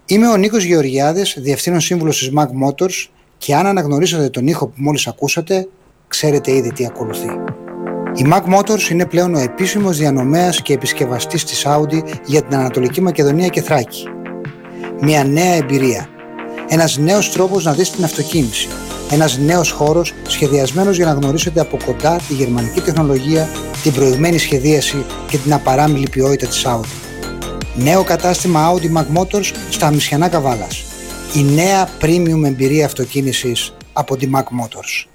Είμαι ο Νίκος Γεωργιάδης, Διευθύνων Σύμβουλος της Mag Motors, και αν αναγνωρίσατε τον ήχο που μόλις ακούσατε, ξέρετε ήδη τι ακολουθεί. Η Mag Motors είναι πλέον ο επίσημος διανομέας και επισκευαστής της Audi για την Ανατολική Μακεδονία και Θράκη. Μια νέα εμπειρία. Ένας νέος τρόπος να δεις την αυτοκίνηση. Ένας νέος χώρος σχεδιασμένος για να γνωρίσετε από κοντά τη γερμανική τεχνολογία, την προηγμένη σχεδίαση και την απαράμιλη ποιότητα της Audi. Νέο κατάστημα Audi Mag Motors στα Αμυσιανά Καβάλας. Η νέα premium εμπειρία αυτοκίνησης από τη Mag Motors.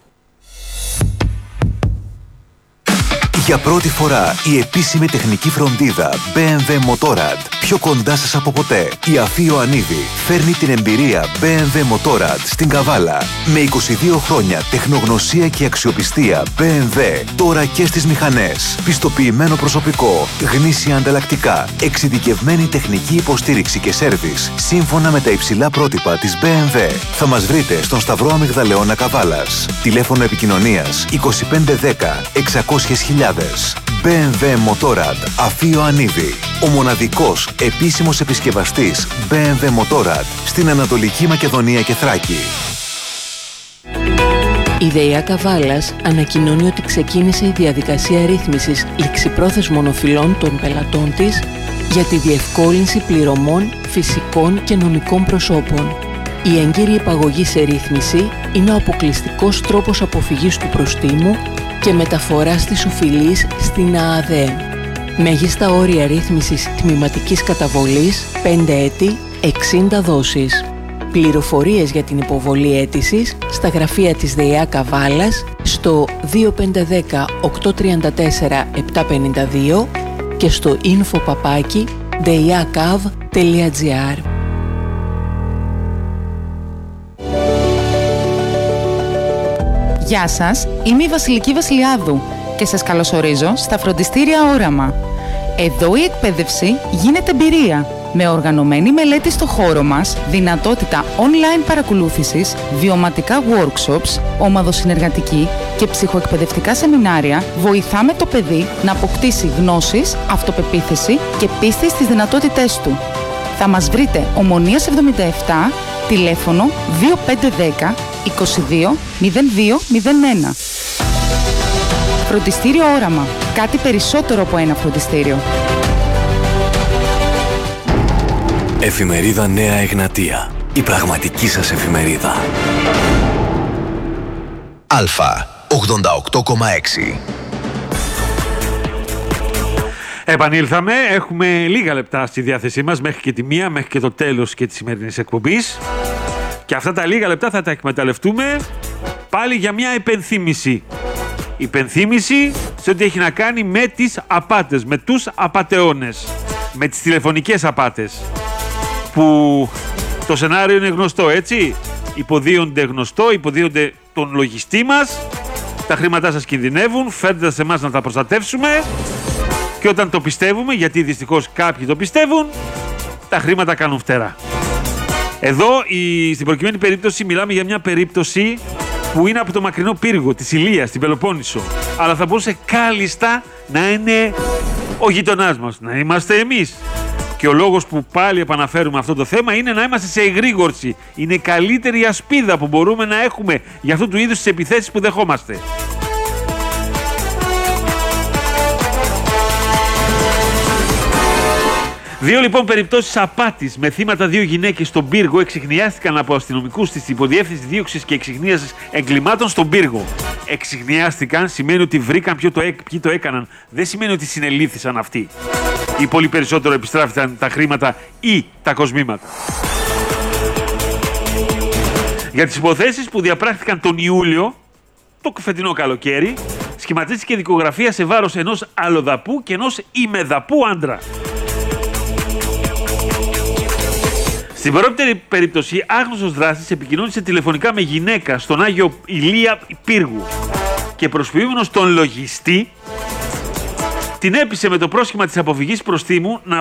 Για πρώτη φορά η επίσημη τεχνική φροντίδα BMW Motorrad πιο κοντά σας από ποτέ. Η Αφή Ιωαννίδη φέρνει την εμπειρία BMW Motorrad στην Καβάλα. Με 22 χρόνια τεχνογνωσία και αξιοπιστία BMW τώρα και στις μηχανές. Πιστοποιημένο προσωπικό, γνήσια ανταλλακτικά, εξειδικευμένη τεχνική υποστήριξη και σέρβις σύμφωνα με τα υψηλά πρότυπα της BMW. Θα μας βρείτε στον Σταυρό Αμυγδαλεώνα Καβάλας. Τηλέφωνο επικοινωνίας 2510 600.000. BMW Motorrad Αφή Ιωαννίδη. Ο μοναδικός επίσημος επισκευαστής BMW Motorrad στην Ανατολική Μακεδονία και Θράκη. Η ΔΕΙΑ Καβάλας ανακοινώνει ότι ξεκίνησε η διαδικασία ρύθμισης ληξιπρόθεσμων οφειλών των πελατών της για τη διευκόλυνση πληρωμών φυσικών και νομικών προσώπων. Η έγκυρη υπαγωγή σε ρύθμιση είναι ο αποκλειστικός τρόπος αποφυγής του προστίμου και μεταφοράς της οφειλής στην ΑΑΔΕ. Μέγιστα όρια ρύθμισης τμηματικής καταβολής 5 έτη, 60 δόσεις. Πληροφορίες για την υποβολή αίτησης στα γραφεία της ΔΕΙΑ Καβάλας στο 2510 834 752 και στο info@deiakav.gr. Γεια σας, είμαι η Βασιλική Βασιλιάδου και σας καλωσορίζω στα φροντιστήρια Όραμα. Εδώ η εκπαίδευση γίνεται εμπειρία, με οργανωμένη μελέτη στο χώρο μας, δυνατότητα online παρακολούθησης, βιωματικά workshops, ομαδοσυνεργατική και ψυχοεκπαιδευτικά σεμινάρια. Βοηθάμε το παιδί να αποκτήσει γνώσεις, αυτοπεποίθηση και πίστη στις δυνατότητές του. Θα μας βρείτε Ομονίας 77, τηλέφωνο 2510 22 0201. Φροντιστήριο Όραμα. Κάτι περισσότερο από ένα φροντιστήριο. Εφημερίδα Νέα Εγνατία. Η πραγματική σας εφημερίδα. Αλφα 88,6. Επανήλθαμε, έχουμε λίγα λεπτά στη διάθεσή μας μέχρι και τη 1, μέχρι και το τέλος και της σημερινής εκπομπής. Και αυτά τα λίγα λεπτά θα τα εκμεταλλευτούμε πάλι για μια υπενθύμηση. Υπενθύμηση σε ό,τι έχει να κάνει με τις απάτες, με τους απατεώνες, με τις τηλεφωνικές απάτες. Που το σενάριο είναι γνωστό, έτσι. Υποδίονται γνωστό, υποδίονται τον λογιστή μας, τα χρήματά σας κινδυνεύουν, φέρτε σε εμάς να τα προστατεύσουμε και όταν το πιστεύουμε, γιατί δυστυχώς κάποιοι το πιστεύουν, τα χρήματα κάνουν φτερά. Εδώ, στην προκειμένη περίπτωση, μιλάμε για μια περίπτωση που είναι από το μακρινό πύργο της Ηλίας, στην Πελοπόννησο. Αλλά θα μπορούσε κάλλιστα να είναι ο γειτονάς μας, να είμαστε εμείς. Και ο λόγος που πάλι επαναφέρουμε αυτό το θέμα είναι να είμαστε σε εγρήγορση. Είναι η καλύτερη ασπίδα που μπορούμε να έχουμε για αυτού του είδους τις επιθέσεις που δεχόμαστε. Δύο λοιπόν περιπτώσεις απάτης με θύματα 2 γυναίκες στον πύργο εξιχνιάστηκαν από αστυνομικούς της Υποδιεύθυνσης Δίωξης και Εξιχνίασης Εγκλημάτων στον πύργο. Εξιχνιάστηκαν σημαίνει ότι βρήκαν ποιοι το έκαναν. Δεν σημαίνει ότι συνελήφθησαν αυτοί. Ή πολύ περισσότερο επιστράφηκαν τα χρήματα ή τα κοσμήματα. Για τις υποθέσεις που διαπράχθηκαν τον Ιούλιο, το φετινό καλοκαίρι, σχηματίστηκε δικογραφία σε βάρος ενός αλλοδαπού και ενός ημεδαπού άντρα. Στην πρώτη περίπτωση, άγνωστος δράστης επικοινώνησε τηλεφωνικά με γυναίκα στον Άγιο Ηλία Πύργου και προσποιούμενος τον λογιστή, την έπεισε με το πρόσχημα της αποφυγής προστίμου να